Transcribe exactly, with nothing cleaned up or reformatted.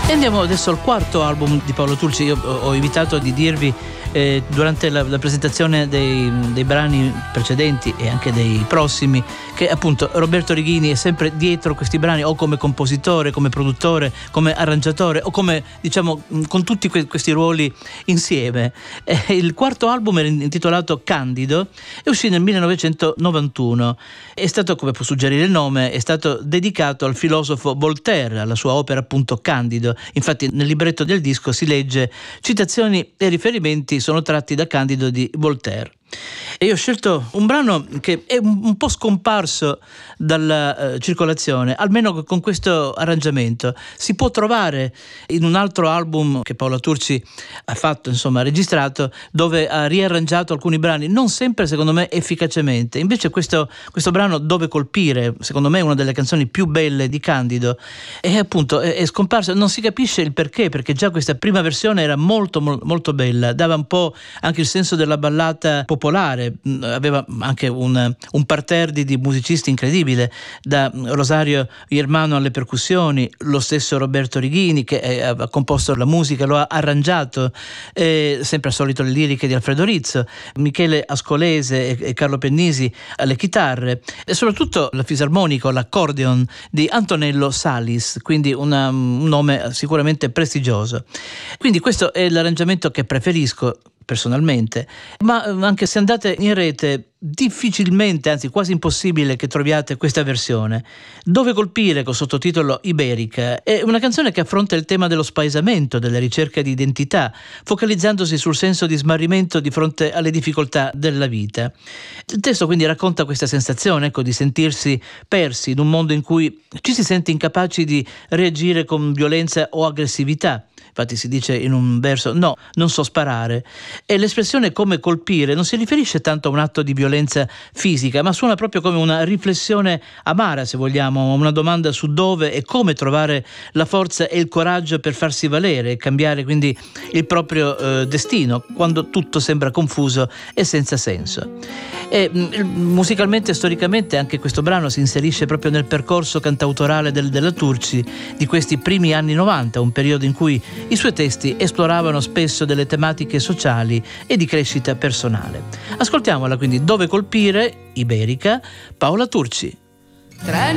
E andiamo adesso al quarto album di Paolo Turci. Io ho evitato di dirvi eh, durante la, la presentazione dei, dei brani precedenti e anche dei prossimi che appunto Roberto Righini è sempre dietro questi brani, o come compositore, come produttore, come arrangiatore, o come, diciamo, con tutti que- questi ruoli insieme. Eh, il quarto album era intitolato Candido e uscì nel millenovecentonovantuno. È stato, come può suggerire il nome, è stato dedicato al filosofo Voltaire, alla sua opera appunto Candido. Infatti nel libretto del disco si legge: citazioni e riferimenti sono tratti da Candido di Voltaire. E io ho scelto un brano che è un po' scomparso dalla uh, circolazione, almeno con questo arrangiamento. Si può trovare in un altro album che Paolo Turci ha fatto, insomma, ha registrato, dove ha riarrangiato alcuni brani, non sempre secondo me efficacemente. Invece questo, questo brano, Dove colpire, secondo me è una delle canzoni più belle di Candido, e appunto è, è scomparso. Non si capisce il perché, perché già questa prima versione era molto molto bella, dava un po' anche il senso della ballata popolare, aveva anche un, un parterre di, di musicisti incredibile, da Rosario Germano alle percussioni, lo stesso Roberto Righini che ha composto la musica, lo ha arrangiato, eh, sempre al solito le liriche di Alfredo Rizzo, Michele Ascolese e, e Carlo Pennisi alle chitarre, e soprattutto la fisarmonica, l'accordion di Antonello Salis, quindi una, un nome sicuramente prestigioso. Quindi questo è l'arrangiamento che preferisco personalmente, ma anche se andate in rete difficilmente, anzi quasi impossibile che troviate questa versione. Dove colpire, con sottotitolo Iberica, è una canzone che affronta il tema dello spaesamento, della ricerca di identità, focalizzandosi sul senso di smarrimento di fronte alle difficoltà della vita. Il testo quindi racconta questa sensazione, ecco, di sentirsi persi in un mondo in cui ci si sente incapaci di reagire con violenza o aggressività. Infatti si dice in un verso: no, non so sparare. E l'espressione come colpire non si riferisce tanto a un atto di violenza fisica, ma suona proprio come una riflessione amara, se vogliamo, una domanda su dove e come trovare la forza e il coraggio per farsi valere e cambiare quindi il proprio eh, destino, quando tutto sembra confuso e senza senso. E mh, musicalmente e storicamente anche questo brano si inserisce proprio nel percorso cantautorale del, della Turci di questi primi anni novanta, un periodo in cui i suoi testi esploravano spesso delle tematiche sociali e di crescita personale. Ascoltiamola quindi, Dove colpire, Iberica, Paola Turci. Treni